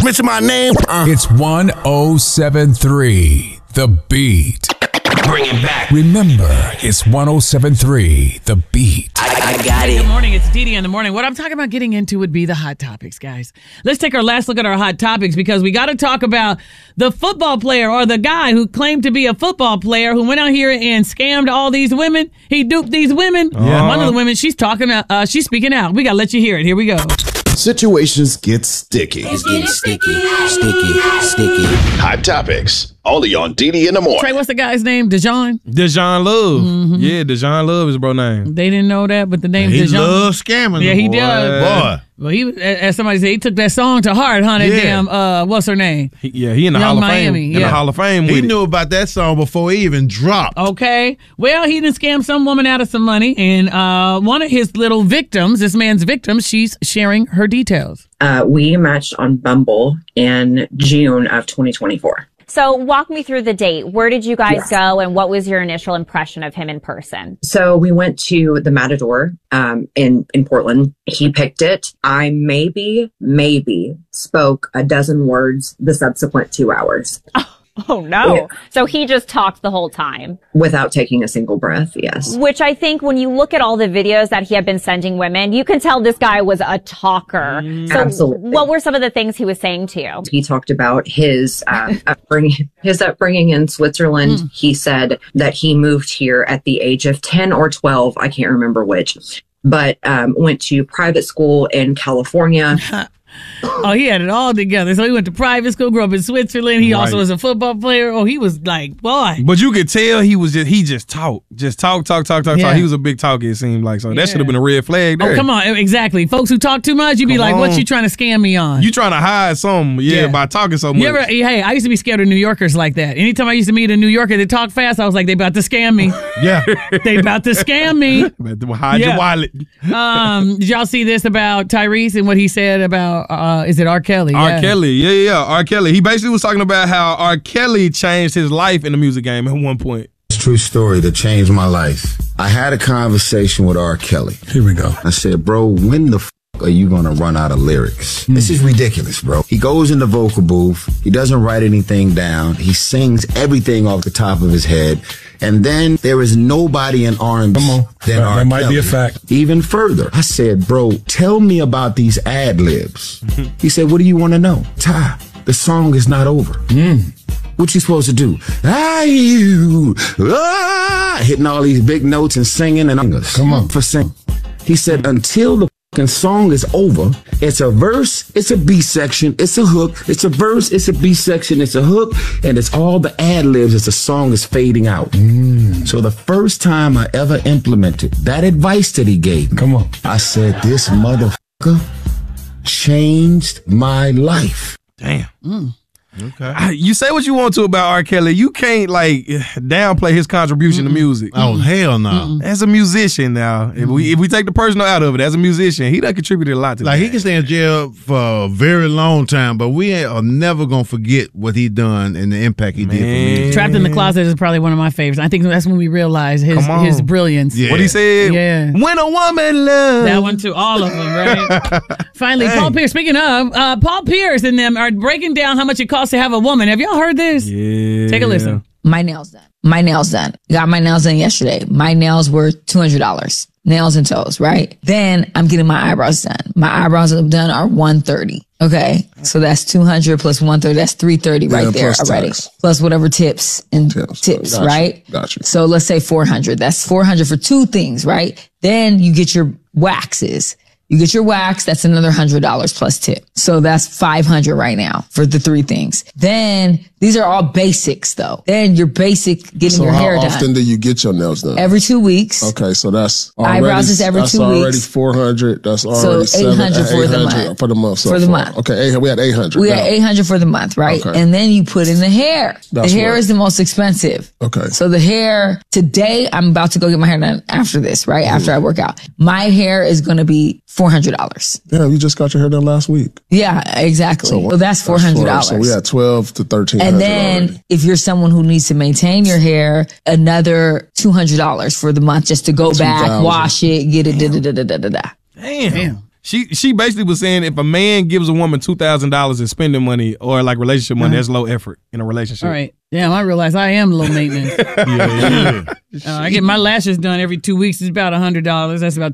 Mention my name. It's 1073 The Beat. Bring it back. Remember, it's 1073 The Beat. I got it. Good morning. It's Dee Dee in the morning. What I'm talking about getting into would be the hot topics, guys. Let's take our last look at our hot topics because we got to talk about the football player or the guy who claimed to be a football player who went out here and scammed all these women. He duped these women. Yeah. One of the women, she's she's speaking out. We got to let you hear it. Here we go. Situations get sticky. It's getting sticky. Hot topics. Only on Dee in the morning. Trey, what's the guy's name? Dejan? Dejan Love. Yeah, Dejan Love is bro name. They didn't know that, but the name He Dejan. loves scamming. Yeah, he boy. does. Boy. Well, he, as somebody said, he took that song to heart, huh? That Yeah. damn, what's her name? He in the Young Hall of Miami, Fame. In yeah. the Hall of Fame He with knew about that song before he even dropped. Okay. Well, he done scammed some woman out of some money, and one of his little victims, this man's victim, she's sharing her details. We matched on Bumble in June of 2024. So walk me through the date. Where did you guys go, and what was your initial impression of him in person? So we went to the Matador in Portland. He picked it. I maybe spoke a dozen words the subsequent 2 hours. Oh, no. Yeah. So he just talked the whole time. Without taking a single breath, yes. Which I think when you look at all the videos that he had been sending women, you can tell this guy was a talker. So Absolutely. what were some of the things he was saying to you? He talked about his upbringing in Switzerland. He said that he moved here at the age of 10 or 12. I can't remember which, but went to private school in California. Oh, he had it all together. So he went to private school, grew up in Switzerland. He also was a football player. Oh, he was like, boy. But you could tell he just talk. Just talk. Yeah. He was a big talker, it seemed like. So that should have been a red flag there. Oh, come on. Exactly. Folks who talk too much, you be Come like, what on. you trying to scam me on? You trying to hide something, by talking so much. Hey, I used to be scared of New Yorkers like that. Anytime I used to meet a New Yorker that talked fast, I was like, they about to scam me. Yeah. They about to scam me. Hide your wallet. Did y'all see this about Tyrese and what he said about, is it R. Kelly? R. Kelly, yeah, R. Kelly. He basically was talking about how R. Kelly changed his life in the music game at one point. It's a true story that changed my life. I had a conversation with R. Kelly. Here we go. I said, bro, when the are you going to run out of lyrics? This is ridiculous, bro. He goes in the vocal booth. He doesn't write anything down. He sings everything off the top of his head. And then there is nobody in R&B than R. That might Kelly. be a fact. Even further, I said, bro, tell me about these ad-libs. He said, what do you want to know? Ty, the song is not over. What you supposed to do? Hitting all these big notes and singing and come on for singing. He said, until the song is over, it's a verse, it's a B section, it's a hook, it's a verse, it's a B section, it's a hook, and it's all the ad libs as the song is fading out. So the first time I ever implemented that advice that he gave me, I said, this motherfucker changed my life. Damn. Okay. You say what you want to about R. Kelly. You can't downplay his contribution to music. Oh, hell no. As a musician now, if we take the personal out of it, as a musician, he done contributed a lot to that. He can stay in jail for a very long time, but we are never going to forget what he done and the impact he did for music. Trapped in the Closet is probably one of my favorites. I think that's when we realized his brilliance. Yeah. What he said? Yeah. When a woman loves. That one too. All of them, right? Finally, Paul Pierce. Speaking of, Paul Pierce and them are breaking down how much it costs to have a woman. Have y'all heard this? Yeah. Take a listen. My nails done. Got my nails done yesterday. My nails were $200. Nails and toes, right? Then I'm getting my eyebrows done. My eyebrows done are $130. Okay. So that's 200 plus 130. That's 330 right there already. Tax. Plus whatever tips, Gotcha. right? Gotcha. So let's say 400. That's 400 for two things, right? Then you get your waxes. You get your wax, that's another $100 plus tip. So that's $500 right now for the three things. Then these are all basics though. Then your basic getting your hair done. How often do you get your nails done? Every 2 weeks. Okay, so that's already, eyebrows is every 2 weeks. That's already 400. That's already so 800 for the month. For the month. So for the far. month. Okay, we had 800. We had 800 for the month, right? Okay. And then you put in the hair. That's the hair right. is the most expensive. Okay. So the hair today, I'm about to go get my hair done after this, right? After I work out, my hair is going to be $400. Yeah, you just got your hair done last week. Yeah, exactly. So that's $400. So we had 12 to 1300. And then already. if you're someone who needs to maintain your hair, another $200 for the month just to go back, 2,000. wash it, get it, da-da-da-da-da-da. Damn. She basically was saying if a man gives a woman $2,000 in spending money or like relationship money, that's low effort in a relationship. All right. Damn, I realize I am low maintenance. Yeah. I get my lashes done every 2 weeks. It's about $100. That's about